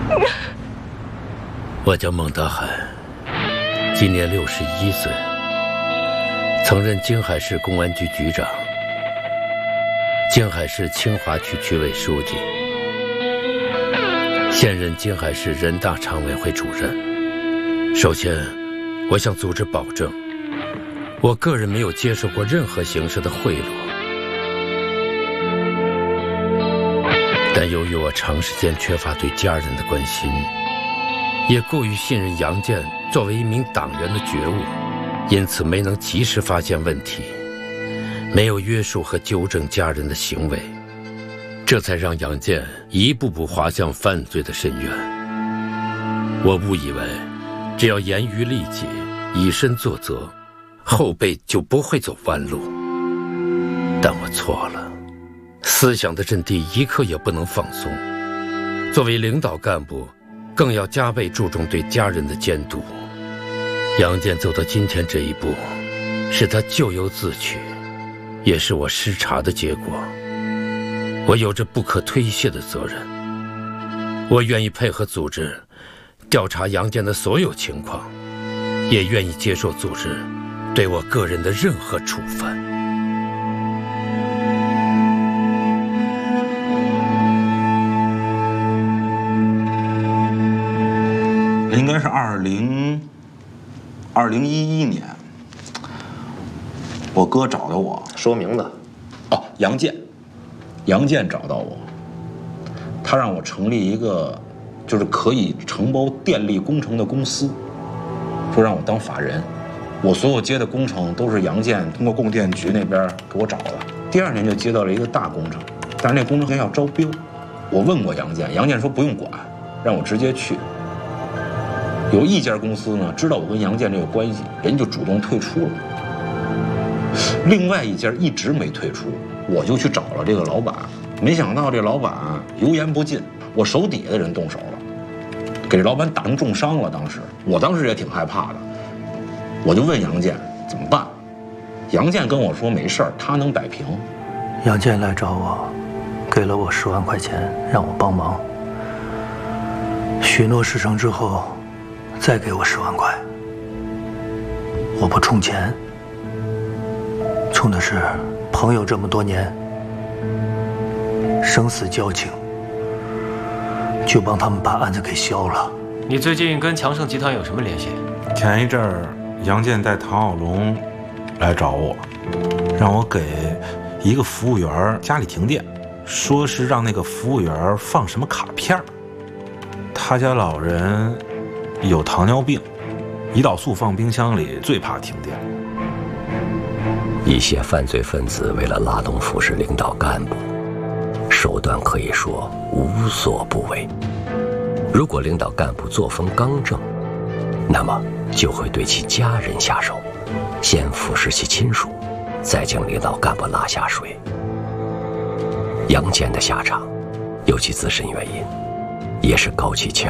我叫孟德海，今年61岁，曾任京海市公安局局长、京海市清华区区委书记，现任京海市人大常委会主任。首先，我向组织保证，我个人没有接受过任何形式的贿赂。但由于我长时间缺乏对家人的关心，也过于信任杨健作为一名党员的觉悟，因此没能及时发现问题，没有约束和纠正家人的行为，这才让杨健一步步滑向犯罪的深渊。我误以为只要严于律己，以身作则，后辈就不会走弯路，但我错了。思想的阵地一刻也不能放松，作为领导干部，更要加倍注重对家人的监督。杨健走到今天这一步，是他咎由自取，也是我失察的结果。我有着不可推卸的责任。我愿意配合组织调查杨健的所有情况，也愿意接受组织对我个人的任何处分。 应该是2011年，我哥找到我， 说名字。 哦，杨健找到我，他让我成立一个就是可以承包电力工程的公司，说让我当法人。我所有接的工程都是杨健通过供电局那边给我找的。第2年就接到了一个大工程，但是那工程还要招标。我问过杨健说不用管，让我直接去。有一家公司呢，知道我跟杨健这个关系，人就主动退出了。另外一家一直没退出，我就去找了这个老板，没想到这老板油盐不进，我手底下的人动手了，给这老板打成重伤了。我当时也挺害怕的，我就问杨健怎么办。杨健跟我说没事儿，他能摆平。 杨健来找我，给了我10万块钱，让我帮忙。许诺事成之后，再给我10万块。我不冲钱，冲的是朋友这么多年，生死交情，就帮他们把案子给消了。 你最近跟强盛集团有什么联系？ 前一阵儿，杨健带唐小龙来找我，让我给一个服务员家里停电，说是让那个服务员放什么卡片。他家老人有糖尿病，胰岛素放冰箱里最怕停电。 一些犯罪分子为了拉拢府市领导干部，手段可以说无所不为。如果领导干部作风刚正，那么就会对其家人下手，先腐蚀其亲属，再将领导干部拉下水。杨健的下场有其自身原因，也是高启强